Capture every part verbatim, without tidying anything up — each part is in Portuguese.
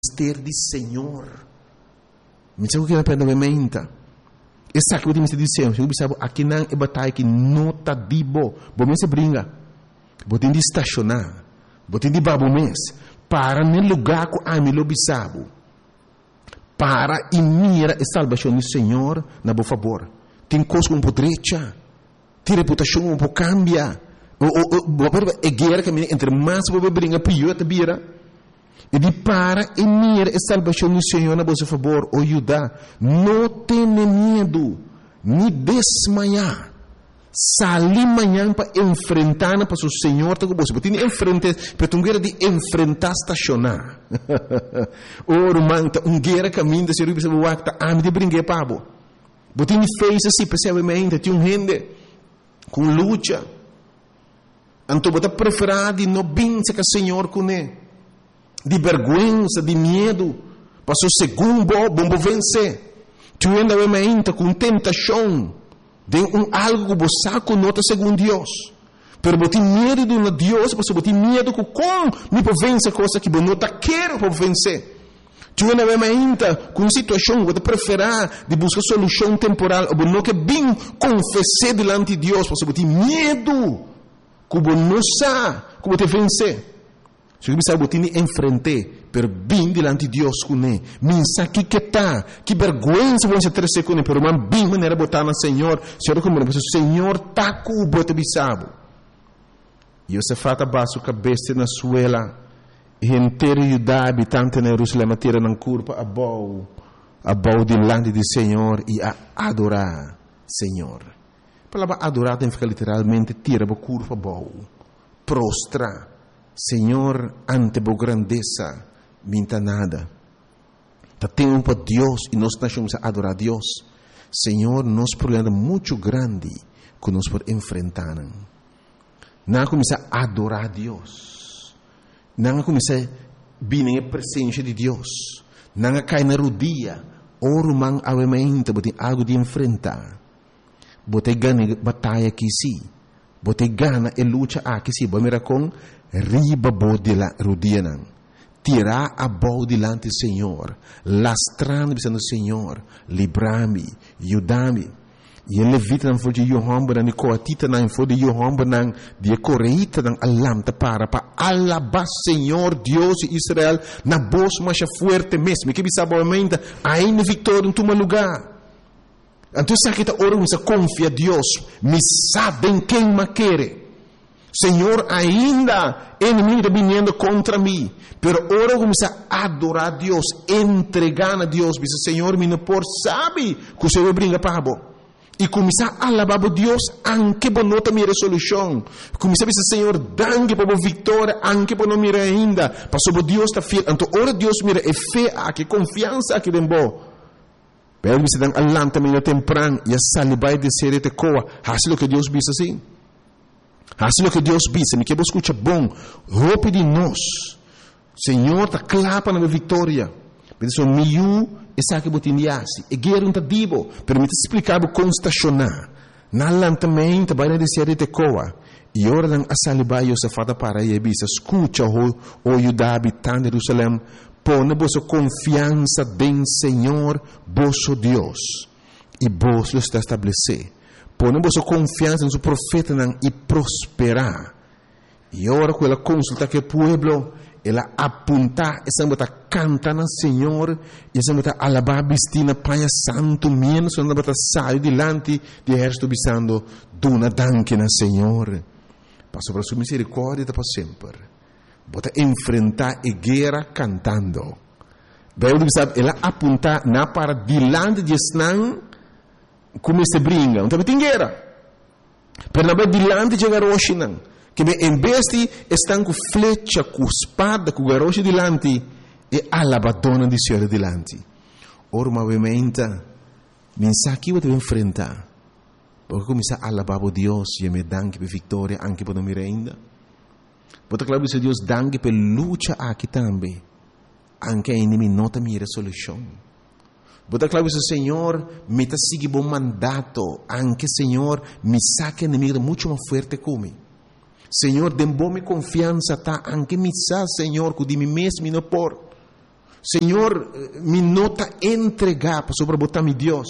mistério do Senhor. Me sabe o que é a mente? Essa que eu te dizendo, eu sabe aqui não é batalha que não tá dibo, bom me se brinca, botem de estacionar, botem de babo mês, para no lugar que a mim lo bisabo, para e mira a salvação do Senhor na boa favor. Tem coisa um pouco direita, tem reputação um pouco cambia, o o o é guerra que entre mais você brinca pior te bira. E de para e mira a salvação do Senhor na vossa favor, o Judá, não tenha medo, nem desmaiar. Sali amanhã para enfrentar para o Senhor, tá com você. Porque tem enfrentar, para tu guerra de enfrentar estacionar. Oro manta, um guerra caminho de ser o bispo wakta, a me de brincar pabo. Porque tem fez assim, percebe tem um rende com luta. Então bota preferado não bença que o Senhor com ele. De vergonha, de medo, passou segundo, bom vencer. Tu ainda vai com tentação de um algo que você saco nota segundo Deus. Pero você tem medo de um Deus, você tem medo que como me pode vencer coisa que você não quer para vencer. Tu ainda vai com situação que você prefere de buscar solução temporal, ou não que bem confessar diante de Deus, você tem medo que você não sabe como te vencer. Se você sabe que você enfrentar, pero bem diante de Deus com ele, mensa que que tá, que vergonha você ter com ele, pero man bem maneira botar no Senhor, Senhor como o Senhor tá com o bote bisabo. E você fata baixo cabeça na suela, e inteiro Judá habitante na Jerusalém tira na curva a bau, a bau diante do Senhor e a adorar Senhor. A palavra adorar tem que ficar literalmente tira a curva bau, prostra. Senhor, ante a grandeza, minta nada. Tá tempo para Deus e nós estamos a adorar a Deus. Senhor, nós problema muito grande que nós podemos enfrentar. Não começar a adorar a Deus. Não começar a vir a presença de Deus. Não cair na rodia. Oro man avemento, botem algo de enfrentar. Botem ganha batalha aqui sim. Botem gana e luta aqui sim. Bom, mira com riba bode la rudianan. Tirar a boa dilante do Senhor. Lastrando pensando Senhor. Librami. Yudami. E ele levita não foi de Yohamba não coatita não foi de Yohamba não de correita não alamta para para alabar Senhor Deus de Israel na voz mais forte mesmo que bisa boamente ainda vitória em teu lugar. Então se aqui tá orando se confia Deus me sabem quem me quer. Senhor, ainda inimigo vindo contra mim, pero ora começa a adorar a Deus, entregar a Deus, diz Senhor, me não por sabe que o Senhor brinca para bo. E começar a alabar a Deus, anche por nota minha resolução. Começar a dizer Senhor, dangue para a vitória, anche por não mirar ainda, passou Deus está fiel. Então ora Deus mira é fé, aqui confiança aqui dentro. Pero você dá alanta minha temprano e a salibai de ser te coa, assim que Deus diz assim. Assim que Deus diz, me que você escuta bom, roupa de nós. Senhor, está clapa na vitória. Pensa, miu, essa que botindiasi. E guerra não está divo. Permite explicar como estacionar. Na lantamento, vai na descer de coa. E ora dan a salibai, eu se fada para aí, bisa, escuta o o Judá habitante de Jerusalém, põe vossa confiança em Senhor, vosso Deus. E vos lo está estabelecer. Põe vossa confiança no profeta e prosperar. E ora com ela consulta que o povo, ela apunta, essa bota canta na Senhor, e essa bota alabar bistina Pai Santo, menos essa bota sai dilante de exército bisando, duna danke na Senhor. Passo para sua misericórdia para sempre. Bota enfrentar a guerra cantando. Bem, ela apunta na para dilante de Esnan, como se brinca, então tem guerra. Pero na dilante de garoche não, que em vez de estão com flecha, com espada, com garoche dilante, e alabadona de Senhor dilante. Ora, obviamente, mensagem que você vai enfrentar, porque começar a alabar a Deus e me danke por vitória, anche por não me ainda. Porque claro que Deus danke por luta aqui também, anche a inimigo nota minha resolução. Porque claro que o Senhor me está seguindo bom mandato, anche Senhor me saque inimigo muito mais forte como. Senhor, dê bom confiança, tá? Anche me sa, Senhor, que de mim mesmo não por. Senhor, me nota entregar para sobre botar mi Deus.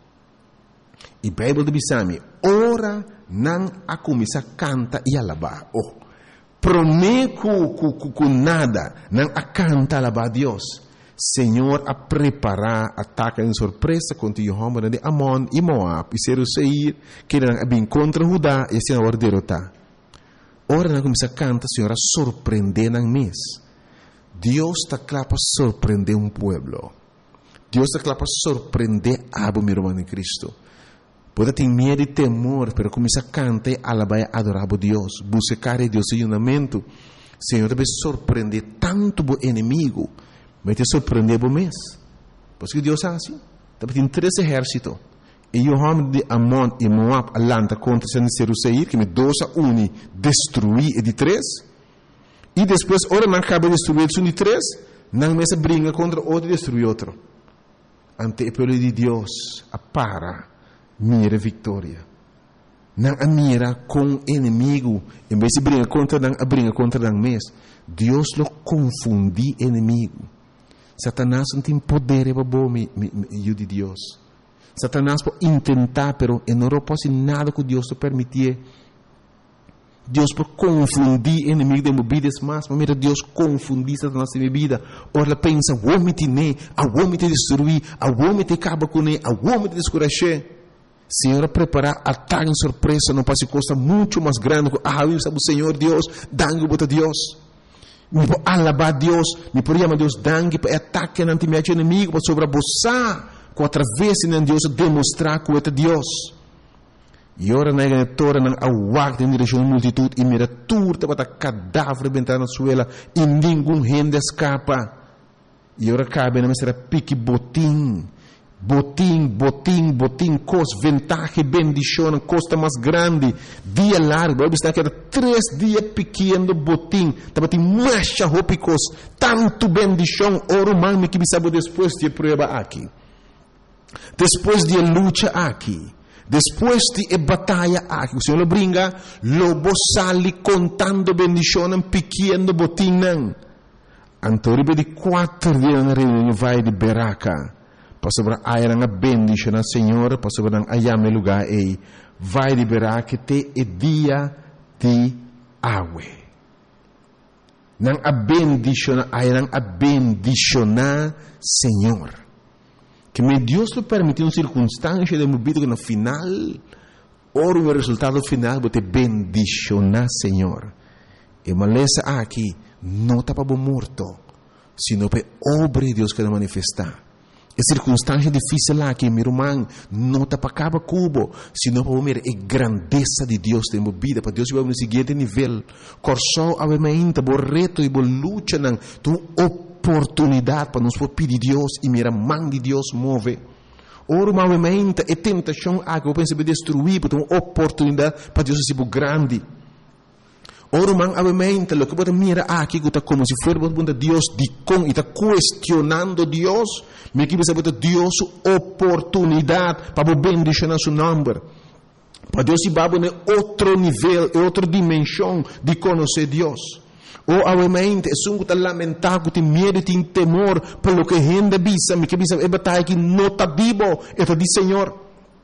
E a Bíblia diz me, ora não a começar a cantar e alabar. Oh, prometo com nada, não a cantar e alabar a Deus. Senhor, a preparar ataque em surpresa contra o homem de Amon e Moab e Seir, que não bem contra Judá e assim a hora derrotar. Ora não começar a cantar, Senhor, a surpreender no mês. Deus está claro para surpreender um povo. Deus está claro para surpreender a meu irmão em Cristo. Pode ter medo e temor, mas começa a cantar, alabar e adorar a Deus. Buscar a Deus em unamento. Senhor, deve surpreender tanto o inimigo, mas te surpreender o mês. Porque Deus é assim. Deve ter três exércitos. E o homem de Amon e Moab alanta contra Seir, que me dois a um destruir e de três. E depois, ora não acaba de destruir o de três, não mais briga contra outro e destruir outro. Ante o povo de Deus, a para, mira vitória. Não a mira com o inimigo, em vez de briga contra não a briga contra não mês. Deus lo confundi inimigo. Satanás não tem poder para bom me de Deus. Satanás pode tentar, pero não pode nada que Deus te permitir. Deus pode confundir o inimigo de movidas mais, mas mira, Deus confundir Satanás de minha vida. Ora, pensa, o homem te ne, o homem te destruir, o homem te acaba com ele, o homem te descuracher. Senhor, preparar ataque em surpresa, não pode coisa muito mais grande. Ah, eu sabe o Senhor Deus, dangue para Deus. Me pode alabar Deus, me pode chamar Deus dangue para ataque ante meu inimigo, para sobreabusar, com através de Deus demonstrar que é Deus. E ora na ganhatora não aguarda em direção à multitude e mira turta para cadáver bentar na suela e nenhum rende escapa. E ora cabe na mestra pique botim, botim, botim, botim, cos ventaja bendição, costa mais grande, dia largo. Olha está que era três dias pequeno botim, estava tem mais roupas, tanto bendição. Ora man me que sabe depois de prova aqui, depois de luta aqui. Depois de batalha aqui, o Senhor brinca, lobo sali contando bendição pequeno botinho. Antoribe de quatro dias na reunião vai de Beraca. Para sobre a era bendição ao Senhor, para sobre a ayame lugar aí. Vai de Beraca te é dia de água. Não a bendição, a era a bendicionar Senhor. Que me Deus lhe permitiu uma circunstância de movido que no final, ora o resultado final, você bendicionar Senhor. E maleza aqui, não está para o morto, sino para obra de Deus que vai manifestar. E circunstância difícil aqui, meu irmão, não está para cada cubo, sino para ver a grandeza de Deus em sua vida, para Deus vai no seguinte nível. Corsou a mente, o reto e a luta, tu oportunidade para nos pedir Deus e mira mão de Deus move. Ora, malmente, é tentação a que eu penso destruir, porque uma oportunidade para Deus ser grande. Ora, malmente, o que você mira aqui, está como se fosse Deus de com e está questionando Deus, me que você Deus oportunidade para bendicionar seu nome. Para Deus se vai em outro nível, outra dimensão de conhecer Deus. Ou obviamente é um que lamentar, que tem medo, tem temor pelo que gente bisa, me que bisa é batalha que não está vivo, é de Senhor.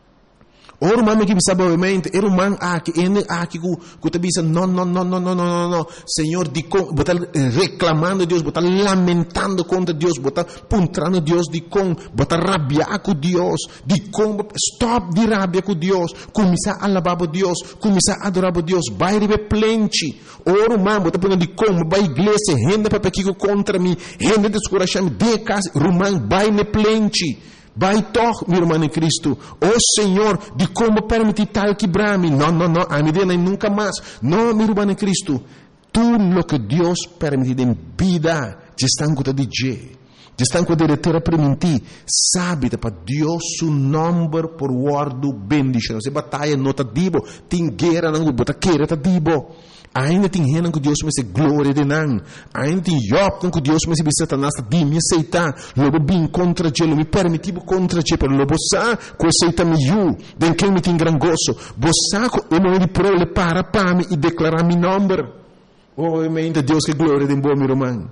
Ou o mano que bisa obviamente é o mano aqui, é aqui que te bisa não, não, não, não, não, não, não, Senhor, de com, botar reclamando Deus, botar lamentando contra Deus, botar puntrando Deus de com, botar rabiar com Deus, de com, stop de rabia com Deus, começar a alabar Deus, começar a adorar Deus, vai receber plente. Ou o mano botar punando de com, vai igreja, rende para pequeno contra mim, rende descorachar-me, de casa, o mano vai ne plente. Vai toch, meu irmão em Cristo. Oh Senhor, de como permitir tal quebrar-me? Não, não, não, a medida nem nunca mais. Não, meu irmão em Cristo. Tudo o que Deus permite em vida, já está com de G. Já está com a diretora permitir. Sabe, para Deus, o nome por guardo bendição. Se batalha não está dibo, tem guerra não, bota guerra está dibo. Ainda tem gente que Deus me se glória de não. Ainda tem Job que Deus me se Satanás de me aceitar. Logo bem contra ele, me permitivo contra ele, pero logo sa que aceita me eu, den que me tem gran gozo. Bosa ko eu me pro le para para me e declarar mi nome. Oh, me ainda Deus que glória de bom meu irmão.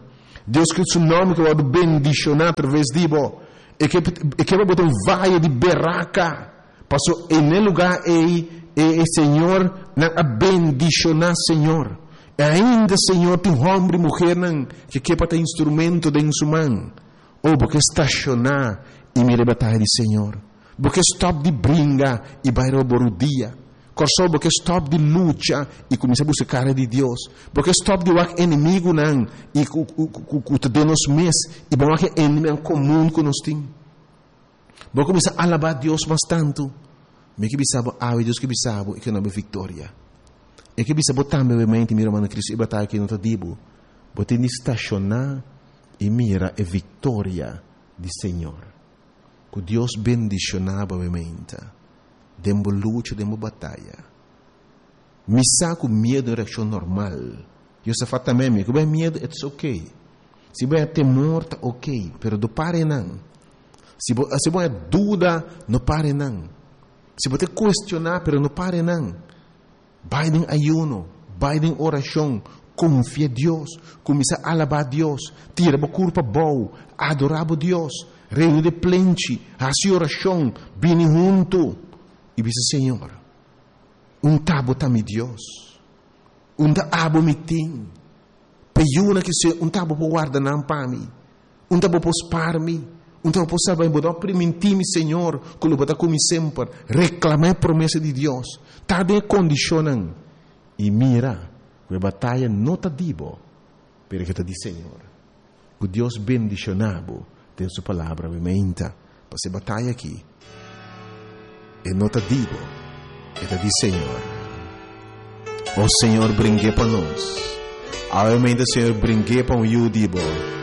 Deus que o seu nome que vai bendicionar através de bo. E que e que vai botar um vaio de berraca. Passou em nenhum lugar e e Senhor na bendicionar Senhor. E ainda Senhor tem homem e mulher não que que para ter instrumento de sua ou porque estacionar e me rebatar de Senhor. Porque stop de brinca e vai roubar o dia. Corso porque stop de luta e começa a buscar de Deus. Porque stop de wak inimigo não e o te denos mes e bom que inimigo comum que nós tem. Porque começa a alabar Deus mais tanto. Me que bisabo ah Deus que bisabo e que não é vitória. E que bisabo também mente mira mano Cristo e batalha aqui no tadibo. Bote ni estacionar e mira a vitória de Senhor. Que Deus bendicionava a mente. Dembo luta, dembo batalha. Me saco medo é reação normal. Eu só faço também, que bem medo, it's ok. Se bem temor, tá ok, pero do pare não. Se se bem dúvida, não pare não. Se você questionar, pero não pare não. Vai em ayuno, vai em oração, confia em Deus, começa a alabar a Deus, tira a culpa boa, adorar a Deus, reino de plente, a sua oração, bem junto. E diz Senhor, um tabo tá me Deus, um tabo me tem, peiuna que se um tabo por guarda não para mim, um tabo por spar me, um tabo por saber botar primentime Senhor, que lo botar como sempre, reclamar a promessa de Deus, tá de condicionam e mira, que a batalha não tá dibo, porque tá diz Senhor, que Deus bendicionado tem sua palavra me menta, para se batalha aqui. E não te digo, e te diz Senhor, o Senhor brinque para nós, obviamente o Senhor brinque para o eu digo,